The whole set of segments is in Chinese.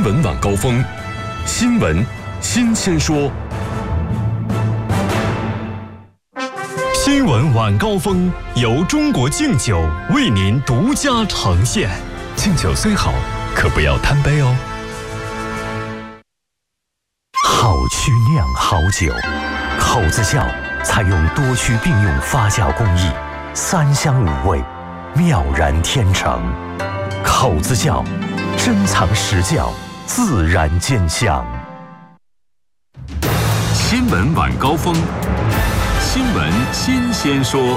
闻晚高峰，新闻新鲜说。新闻晚高峰由中国敬酒为您独家呈现。敬酒虽好，可不要贪杯哦。 好曲酿好酒，口子窖采用多区并用发酵工艺，3香5味，妙然天成。口子窖珍藏实窖，自然见香。 新闻晚高峰，新闻新鲜说。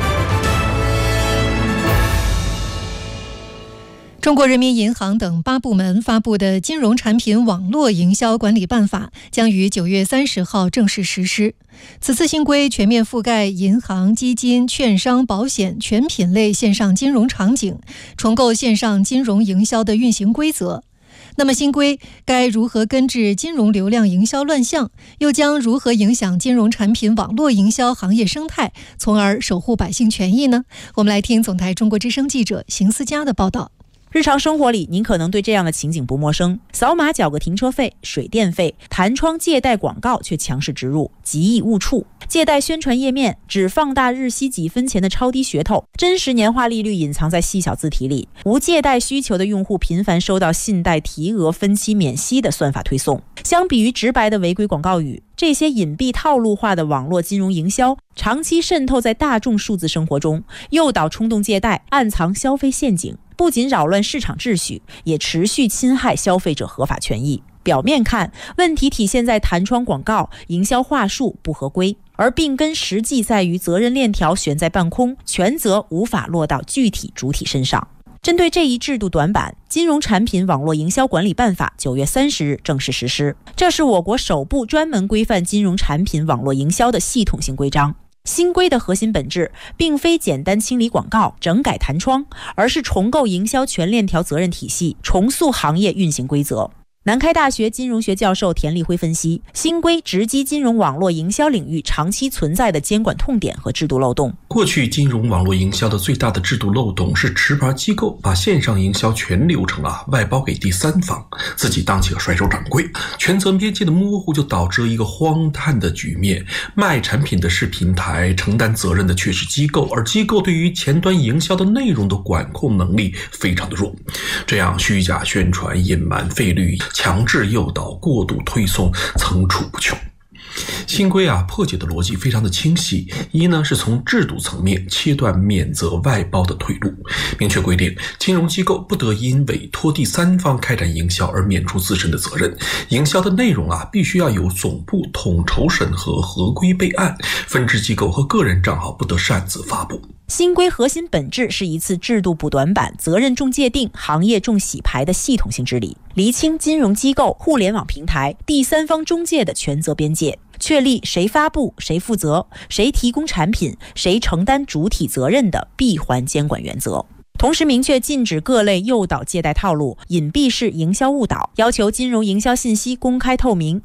中国人民银行等8部门发布的《金融产品网络营销管理办法》将于9月30号正式实施。此次新规全面覆盖银行、基金、券商、保险全品类线上金融场景，重构线上金融营销的运行规则。那么新规该如何根治金融流量营销乱象，又将如何影响金融产品网络营销行业生态，从而守护百姓权益呢？我们来听总台中国之声记者邢思佳的报道。 日常生活里，您可能对这样的情景不陌生：扫码缴个停车费、水电费，弹窗借贷广告却强势植入，极易误触；借贷宣传页面只放大日息几分钱的超低噱头，真实年化利率隐藏在细小字体里；无借贷需求的用户频繁收到信贷提额、分期免息的算法推送。相比于直白的违规广告语，这些隐蔽套路化的网络金融营销长期渗透在大众数字生活中，诱导冲动借贷，暗藏消费陷阱，不仅扰乱市场秩序，也持续侵害消费者合法权益。表面看，问题体现在弹窗广告、营销话术不合规，而病根实际在于责任链条悬在半空，权责无法落到具体主体身上。针对这一制度短板，《金融产品网络营销管理办法》9月30日正式实施。这是我国首部专门规范金融产品网络营销的系统性规章。新规的核心本质并非简单清理广告、整改弹窗，而是重构营销全链条责任体系，重塑行业运行规则。南开大学金融学教授田立辉分析，新规直击金融网络营销领域长期存在的监管痛点和制度漏洞。 过去金融网络营销的最大的制度漏洞是持牌机构把线上营销全流程外包给第三方，自己当起了甩手掌柜，权责边界的模糊就导致了一个荒诞的局面：卖产品的是平台，承担责任的却是机构，而机构对于前端营销的内容的管控能力非常的弱，这样虚假宣传、隐瞒费率、强制诱导、过度推送层出不穷。新规破解的逻辑非常的清晰。一呢，是从制度层面切断免责外包的退路，明确规定金融机构不得因委托第三方开展营销而免除自身的责任，营销的内容必须要由总部统筹审核、合规备案，分支机构和个人账号不得擅自发布。 新规核心本质是一次制度补短板、责任重界定、行业重洗牌的系统性治理，厘清金融机构、互联网平台、第三方中介的权责边界，确立谁发布、谁负责、谁提供产品、谁承担主体责任的闭环监管原则。同时明确禁止各类诱导借贷套路、隐蔽式营销误导，要求金融营销信息公开透明，